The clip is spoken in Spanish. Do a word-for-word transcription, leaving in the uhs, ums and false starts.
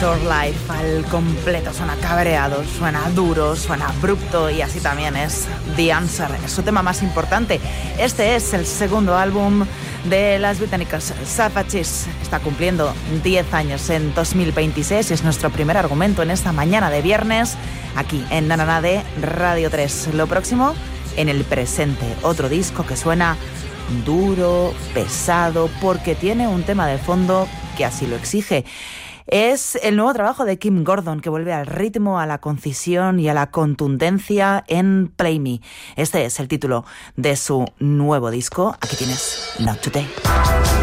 Outdoor Life al completo. Suena cabreado, suena duro, suena abrupto y así también es The Answer, es su tema más importante. Este es el segundo álbum de las británicas Savages. Está cumpliendo diez años en dos mil veintiséis y es nuestro primer argumento en esta mañana de viernes aquí en Na Na Na de Radio tres. Lo próximo en el presente, otro disco que suena duro, pesado, porque tiene un tema de fondo que así lo exige. Es el nuevo trabajo de Kim Gordon, que vuelve al ritmo, a la concisión y a la contundencia en Play Me. Este es el título de su nuevo disco. Aquí tienes Not Today.